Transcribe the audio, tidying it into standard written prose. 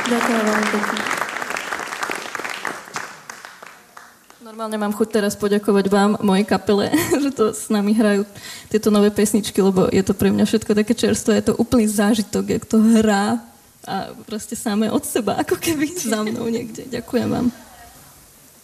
Ďakujem veľmi pekne. Normálne mám chuť teraz poďakovať vám, mojej kapele, že to s nami hrajú tieto nové pesničky, lebo je to pre mňa všetko také čerstvé, je to úplný zážitok, jak to hrá a proste samé od seba, ako keby za mnou niekde. Ďakujem vám.